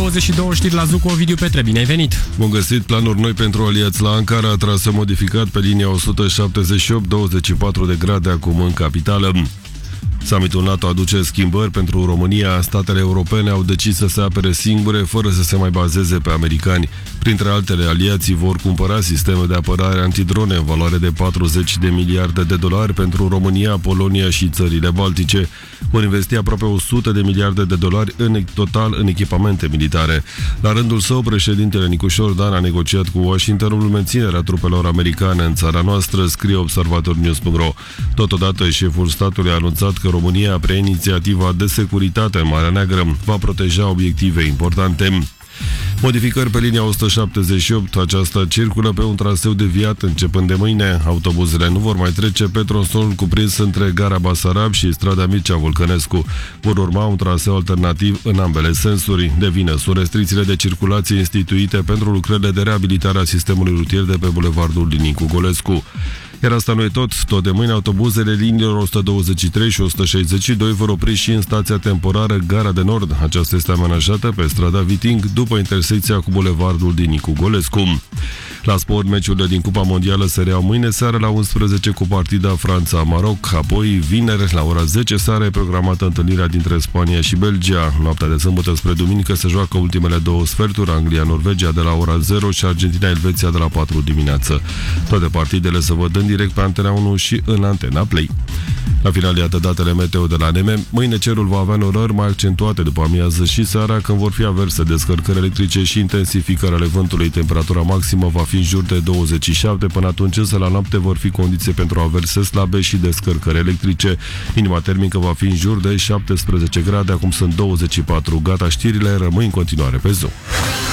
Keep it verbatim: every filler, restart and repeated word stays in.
douăzeci și două știri la Zuc cu Ovidiu Petre. Bine ai venit! Bun găsit! Planuri noi pentru aliați la Ankara, trasă modificat pe linia o sută șaptezeci și opt, douăzeci și patru de grade acum în capitală. Summitul NATO aduce schimbări pentru România. Statele europene au decis să se apere singure, fără să se mai bazeze pe americani. Printre altele, aliații vor cumpăra sisteme de apărare antidrone în valoare de patruzeci de miliarde de dolari pentru România, Polonia și țările Baltice. Vor investi aproape o sută de miliarde de dolari în total în echipamente militare. La rândul său, președintele Nicușor Dan a negociat cu Washingtonul menținerea trupelor americane în țara noastră, scrie observator news punct ro. Totodată, șeful statului a anunțat că România preia inițiativa de securitate în Marea Neagră, va proteja obiective importante. Modificări pe linia o sută șaptezeci și opt, aceasta circulă pe un traseu deviat începând de mâine. Autobuzele nu vor mai trece pe tronsonul cuprins între Gara Basarab și strada Mircea Vulcănescu. Vor urma un traseu alternativ în ambele sensuri. De vină sunt restricțiile de circulație instituite pentru lucrările de reabilitare a sistemului rutier de pe bulevardul Linicu Golescu. Iar asta nu e tot. Tot de mâine, autobuzele liniilor o sută douăzeci și trei și o sută șaizeci și doi vor opri și în stația temporară Gara de Nord. Aceasta este amenajată pe strada Viting, după intersecția cu bulevardul Dinicu Golescu. La sport, meciurile din Cupa Mondială se reau mâine seară la unsprezece cu partida Franța-Maroc. Apoi, vineri, la ora zece seara, e programată întâlnirea dintre Spania și Belgia. Noaptea de sâmbătă spre duminică se joacă ultimele două sferturi, Anglia-Norvegia de la ora zero și Argentina-Elveția de la patru dimineață. Toate partidele se văd în direct pe Antena unu și în Antena Play. La final, iată datele meteo de la N M. Mâine cerul va avea norări mai accentuate după amiază și seara, când vor fi averse descărcări electrice și intensificarea ale vântului. Temperatura maximă va fi în jur de douăzeci și șapte, până atunci însă la noapte vor fi condiții pentru averse slabe și descărcări electrice. Minima termică va fi în jur de șaptesprezece grade, acum sunt douăzeci și patru. Gata știrile, rămâi în continuare pe Zoom.